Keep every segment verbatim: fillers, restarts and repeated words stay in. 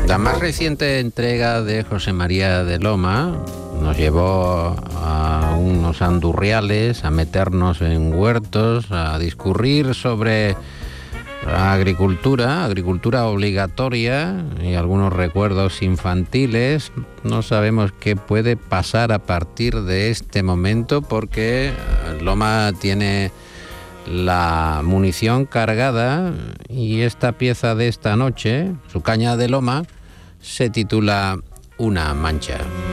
La más reciente entrega de José María de Loma nos llevó a unos andurriales, a meternos en huertos, a discurrir sobre la agricultura, agricultura obligatoria y algunos recuerdos infantiles. No sabemos qué puede pasar a partir de este momento porque Loma tiene la munición cargada y esta pieza de esta noche, su caña de Loma, se titula Una mancha.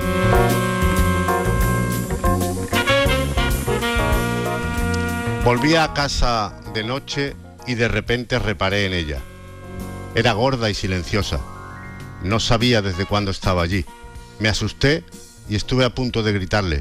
Volví a casa de noche y de repente reparé en ella. Era gorda y silenciosa. No sabía desde cuándo estaba allí. Me asusté y estuve a punto de gritarle.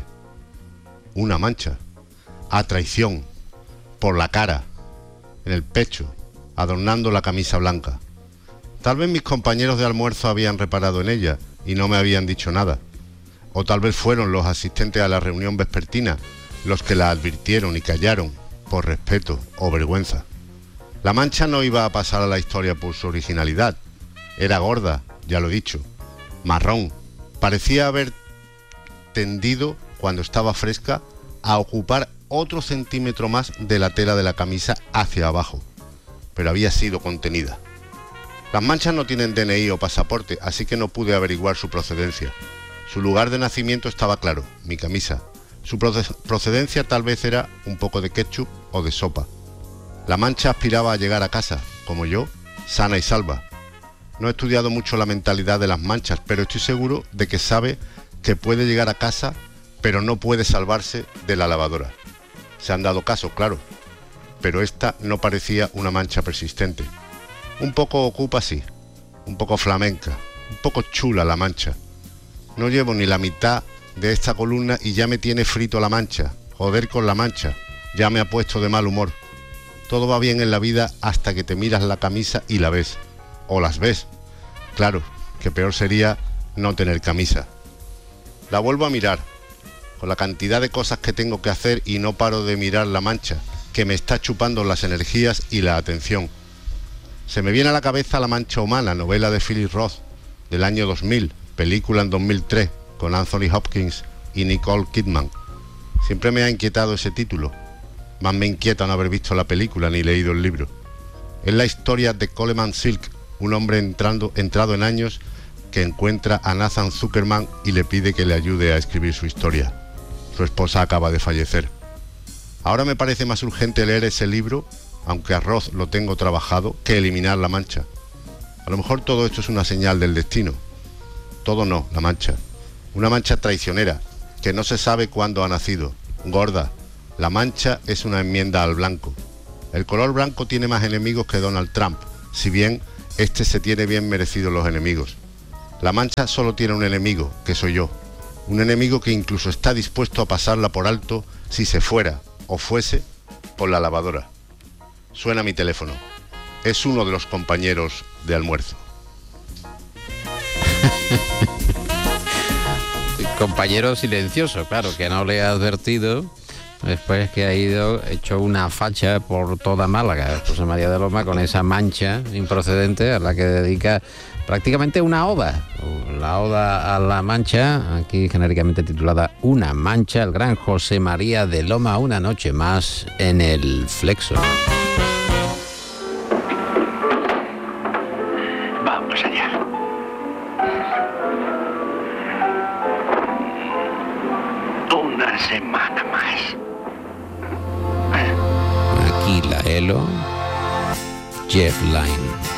Una mancha. A traición. Por la cara. En el pecho. Adornando la camisa blanca. Tal vez mis compañeros de almuerzo habían reparado en ella y no me habían dicho nada. O tal vez fueron los asistentes a la reunión vespertina los que la advirtieron y callaron por respeto o vergüenza. La mancha no iba a pasar a la historia por su originalidad. Era gorda, ya lo he dicho, marrón. Parecía haber tendido, cuando estaba fresca, a ocupar otro centímetro más de la tela de la camisa hacia abajo, pero había sido contenida. Las manchas no tienen D N I o pasaporte, así que no pude averiguar su procedencia. Su lugar de nacimiento estaba claro, mi camisa. Su procedencia tal vez era un poco de ketchup o de sopa. La mancha aspiraba a llegar a casa, como yo, sana y salva. No he estudiado mucho la mentalidad de las manchas, pero estoy seguro de que sabe que puede llegar a casa, pero no puede salvarse de la lavadora. Se han dado caso, claro, pero esta no parecía una mancha persistente. Un poco ocupa, sí, un poco flamenca, un poco chula la mancha. No llevo ni la mitad de esta columna y ya me tiene frito la mancha. Joder con la mancha, ya me ha puesto de mal humor. Todo va bien en la vida hasta que te miras la camisa y la ves. O las ves. Claro, que peor sería no tener camisa. La vuelvo a mirar, con la cantidad de cosas que tengo que hacer y no paro de mirar la mancha, que me está chupando las energías y la atención. Se me viene a la cabeza La mancha humana, novela de Philip Roth, del año dos mil, película en dos mil tres, con Anthony Hopkins y Nicole Kidman. Siempre me ha inquietado ese título. Más me inquieta no haber visto la película ni leído el libro. Es la historia de Coleman Silk, un hombre entrando, entrado en años que encuentra a Nathan Zuckerman y le pide que le ayude a escribir su historia. Su esposa acaba de fallecer. Ahora me parece más urgente leer ese libro, aunque a Roth lo tengo trabajado, que eliminar la mancha. A lo mejor todo esto es una señal del destino. Todo no, la mancha. Una mancha traicionera, que no se sabe cuándo ha nacido, gorda. La mancha es una enmienda al blanco. El color blanco tiene más enemigos que Donald Trump, si bien este se tiene bien merecidos los enemigos. La mancha solo tiene un enemigo, que soy yo. Un enemigo que incluso está dispuesto a pasarla por alto si se fuera, o fuese, por la lavadora. Suena mi teléfono. Es uno de los compañeros de almuerzo. Compañero silencioso, claro, que no le ha advertido después que ha ido hecho una facha por toda Málaga, José María de Loma, con esa mancha improcedente a la que dedica prácticamente una oda, la oda a la mancha, aquí genéricamente titulada Una mancha, el gran José María de Loma, una noche más en el Flexo. Vamos allá. Una semana más. Aquí la Elo, Jeff Lynne.